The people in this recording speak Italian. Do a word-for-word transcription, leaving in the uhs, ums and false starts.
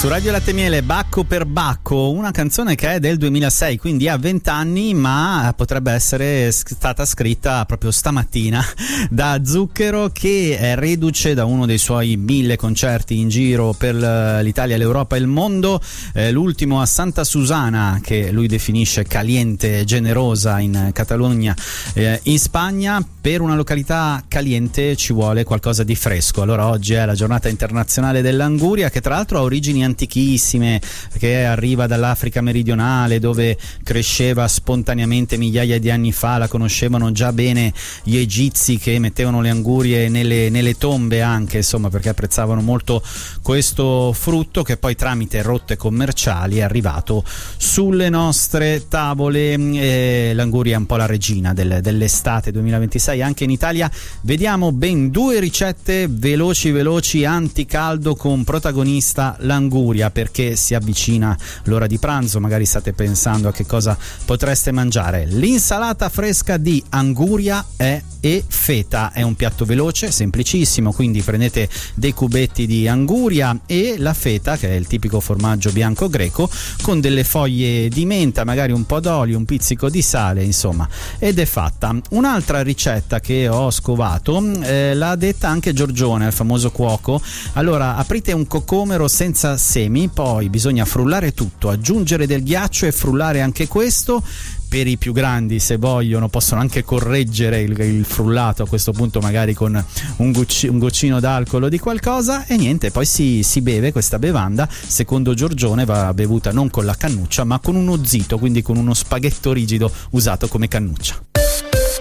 Su Radio Latte Miele, Bacco per Bacco, una canzone che è del duemilasei, quindi ha venti anni, ma potrebbe essere stata scritta proprio stamattina da Zucchero, che è reduce da uno dei suoi mille concerti in giro per l'Italia, l'Europa e il mondo, eh, l'ultimo a Santa Susana, che lui definisce caliente generosa, in Catalogna, eh, in Spagna. Per una località caliente ci vuole qualcosa di fresco, allora oggi è la giornata internazionale dell'anguria, che tra l'altro ha origini antichissime, che arriva dall'Africa meridionale, dove cresceva spontaneamente migliaia di anni fa, la conoscevano già bene gli egizi, che mettevano le angurie nelle, nelle tombe anche, insomma, perché apprezzavano molto questo frutto, che poi tramite rotte commerciali è arrivato sulle nostre tavole. E l'anguria è un po' la regina del, dell'estate duemilaventisei anche in Italia. Vediamo ben due ricette veloci veloci anticaldo con protagonista l'anguria, perché si avvicina l'ora di pranzo, magari state pensando a che cosa potreste mangiare. L'insalata fresca di anguria è e feta è un piatto veloce, semplicissimo, quindi prendete dei cubetti di anguria e la feta, che è il tipico formaggio bianco greco, con delle foglie di menta, magari un po' d'olio, un pizzico di sale, insomma, ed è fatta. Un'altra ricetta che ho scovato eh, l'ha detta anche Giorgione, il famoso cuoco. Allora, aprite un cocomero senza semi, poi bisogna frullare tutto, aggiungere del ghiaccio e frullare anche questo. Per i più grandi, se vogliono, possono anche correggere il, il frullato a questo punto, magari con un, gocci, un goccino d'alcol o di qualcosa, e niente, poi si, si beve questa bevanda. Secondo Giorgione va bevuta non con la cannuccia, ma con uno zito, quindi con uno spaghetto rigido usato come cannuccia.